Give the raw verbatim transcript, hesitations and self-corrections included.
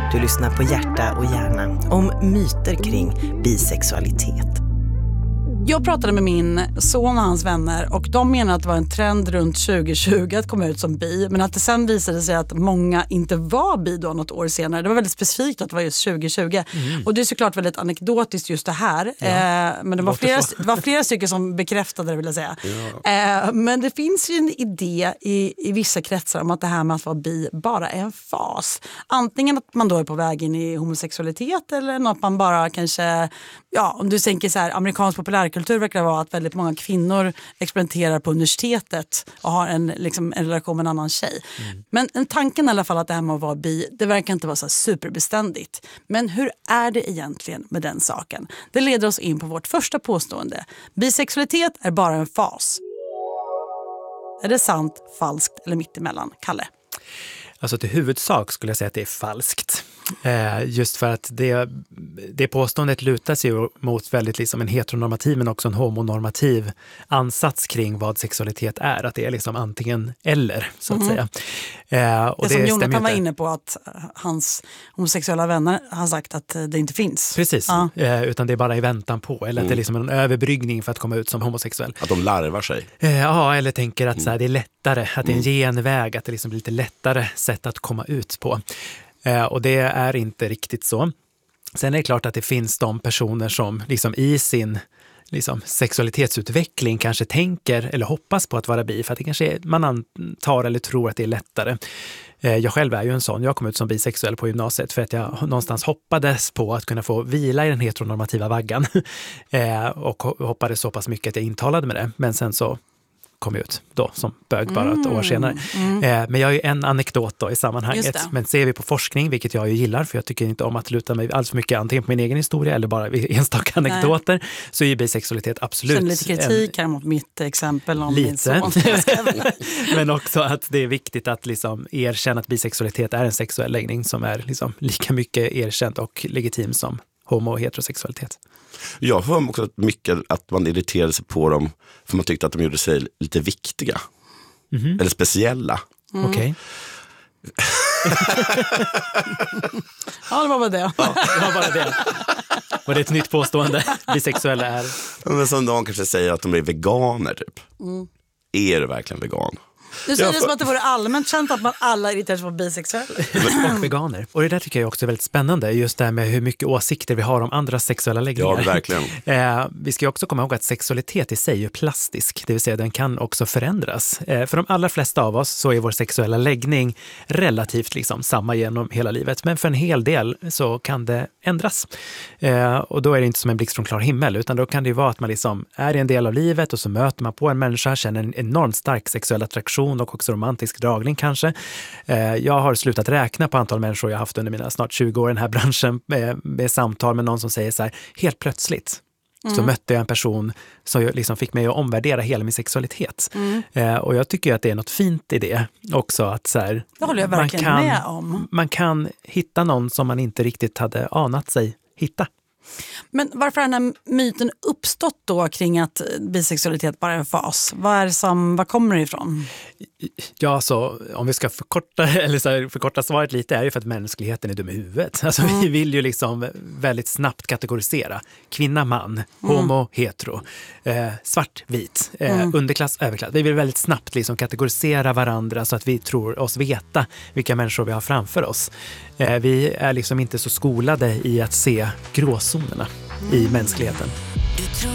Du lyssnar på Hjärta och hjärna om myter kring bisexualitet. Jag pratade med min son och hans vänner och de menar att det var en trend runt tjugo tjugo att komma ut som bi, men att det sen visade sig att många inte var bi då något år senare. Det var väldigt specifikt att det var just tjugo tjugo. Mm. Och det är såklart väldigt anekdotiskt just det här. Ja, eh, men det var, flera, det var flera stycken som bekräftade det, vill jag säga. Ja. Eh, men det finns ju en idé i, i vissa kretsar om att det här med att vara bi bara är en fas. Antingen att man då är på väg in i homosexualitet eller något man bara kanske, ja, om du tänker så här, amerikansk populärkultur verkar vara att väldigt många kvinnor experimenterar på universitetet och har en, liksom, en relation med en annan tjej. Mm. Men en tanken i alla fall att det här med att vara bi, det verkar inte vara så superbeständigt. Men hur är det egentligen med den saken? Det leder oss in på vårt första påstående. Bisexualitet är bara en fas. Är det sant, falskt eller mittemellan? Kalle? Alltså till huvudsak skulle jag säga att det är falskt. Eh, just för att det, det påståendet lutar sig mot väldigt liksom en heteronormativ men också en homonormativ ansats kring vad sexualitet är. Att det är liksom antingen eller, så att mm. säga. Eh, och det, det som Jonathan var inne på att hans homosexuella vänner har sagt att det inte finns. Precis, ja. eh, utan det är bara i väntan på. Eller mm. att det är liksom en överbryggning för att komma ut som homosexuell. Att de larvar sig. Eh, ja, eller tänker att mm. så här, det är lättare, att det är en Mm. genväg, att det liksom blir lite lättare sätt att komma ut på. Eh, och det är inte riktigt så. Sen är det klart att det finns de personer som liksom i sin liksom, sexualitetsutveckling kanske tänker eller hoppas på att vara bi, för att det kanske är, man antar eller tror att det är lättare. Eh, jag själv är ju en sån. Jag kom ut som bisexuell på gymnasiet för att jag någonstans hoppades på att kunna få vila i den heteronormativa vaggan. eh, och hoppades så pass mycket att jag intalade med det. Men sen så kom ut då som bög bara ett år senare. Mm. Eh, men jag är ju en anekdot då i sammanhanget. Men ser vi på forskning, vilket jag ju gillar, för jag tycker inte om att luta mig alls för mycket antingen på min egen historia eller bara enstaka anekdoter, Nej. så är ju bisexualitet absolut. Känner lite kritik en, här mot mitt exempel om lite. Min son. Men också att det är viktigt att liksom erkänna att bisexualitet är en sexuell läggning som är liksom lika mycket erkänt och legitim som homo- och heterosexualitet. Jag hör också mycket att man irriterade sig på dem för man tyckte att de gjorde sig lite viktiga. Mm-hmm. Eller speciella. Mm. Okej. Okay. Ja, det var bara det. Ja, det var bara det. Och det är ett nytt påstående. Bisexuella är... Men som de kanske säger att de är veganer typ. Mm. Är du verkligen vegan? Nu säger det som att det vore allmänt känt att man alla irriterar sig på bisexuell. Och veganer. Och det där tycker jag också är väldigt spännande. Just det här med hur mycket åsikter vi har om andra sexuella läggningar. Ja, verkligen. Eh, vi ska ju också komma ihåg att sexualitet i sig är plastisk. Det vill säga den kan också förändras. Eh, för de allra flesta av oss så är vår sexuella läggning relativt liksom samma genom hela livet. Men för en hel del så kan det ändras. Eh, och då är det inte som en blixt från klar himmel. Utan då kan det ju vara att man liksom är i en del av livet och så möter man på en människa, känner en enormt stark sexuell attraktion och också romantisk dragning kanske. Eh, jag har slutat räkna på antal människor jag haft under mina snart tjugo år i den här branschen med, med samtal med någon som säger så här, helt plötsligt mm. så mötte jag en person som liksom fick mig att omvärdera hela min sexualitet. Mm. Eh, och jag tycker att det är något fint i det också. Att så här, det håller jag verkligen man kan, med om. Man kan hitta någon som man inte riktigt hade anat sig hitta. Men varför har den här myten uppstått då kring att bisexualitet bara är en fas? Vad är det som, vad kommer det ifrån? Ja, så om vi ska förkorta, eller så här, förkorta svaret lite är ju för att mänskligheten är dum i huvudet. Alltså mm. vi vill ju liksom väldigt snabbt kategorisera. Kvinna, man, mm. homo, hetero, eh, svart, vit, eh, mm. underklass, överklass. Vi vill väldigt snabbt liksom kategorisera varandra så att vi tror oss veta vilka människor vi har framför oss. Eh, vi är liksom inte så skolade i att se gråzonerna mm. i mänskligheten. Du tror